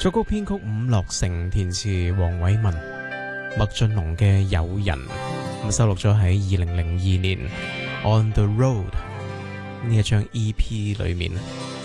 作曲編曲伍樂城，填詞黃偉文、麥浚龍嘅《友人》，咁收錄咗喺2002年《On the Road》呢一張 EP 裏面。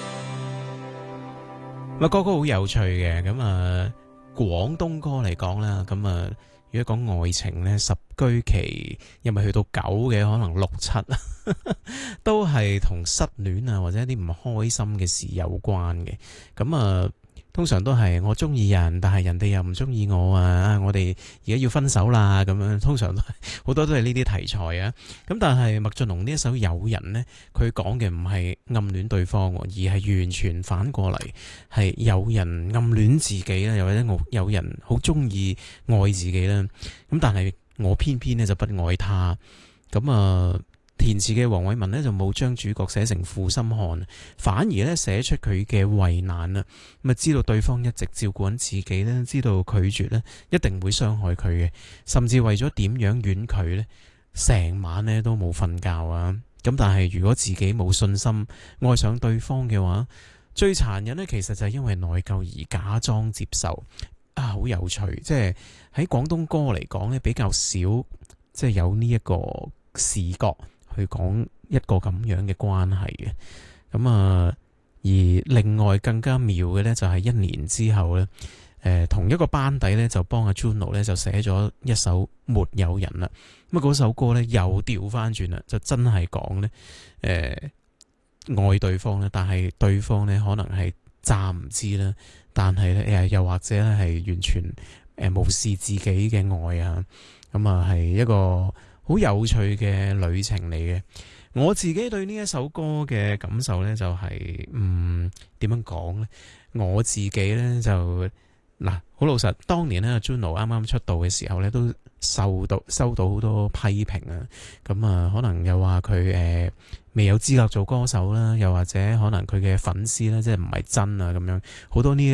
歌曲好有趣嘅，咁廣東歌嚟講啦，咁如果講愛情呢，十居其因為去到9嘅，可能6、7都係同失戀啊或者一啲唔開心嘅事有關嘅。咁通常都係我中意人，但係人哋又唔中意我啊！我哋而家要分手啦，咁樣通常都係好多都係呢啲題材啊。咁但係麥浚龍呢一首《友人》呢，佢講嘅唔係暗戀對方，而係完全反過嚟，係有人暗戀自己啦，又或者有人好中意愛自己啦。咁但係我偏偏呢就不愛他。咁填詞嘅黃偉文呢，就冇將主角寫成負心漢，反而呢寫出佢嘅為難啊！咁知道對方一直照顧緊自己呢，知道拒絕呢一定會傷害佢嘅，甚至為咗點樣婉拒呢，成晚呢都冇瞓覺啊！咁但係如果自己冇信心愛上對方嘅話，最殘忍呢其實就係因為內疚而假裝接受啊！好有趣，即係喺廣東歌嚟講呢，比較少即係有呢一個視覺去講一個咁樣嘅關係嘅。咁而另外更加妙嘅呢，就係1年之後呢，同一個班底呢，就幫阿 Juno 呢就寫咗一首《沒有人》啦。咁嗰首歌呢，又調翻轉啦，就真係講呢愛對方呢，但係對方呢可能係詐唔知啦，但係呢又或者呢係完全無視自己嘅愛啊。咁係一個好有趣嘅旅程嚟嘅。我自己對呢一首歌嘅感受呢，就係點樣講呢？我自己呢，就好老實，當年呢 Juno 啱啱出道嘅時候呢，都收到好多批評啊。咁可能又話佢未有資格做歌手啦，又或者可能佢嘅粉絲呢，即係唔係真啊咁樣，好多呢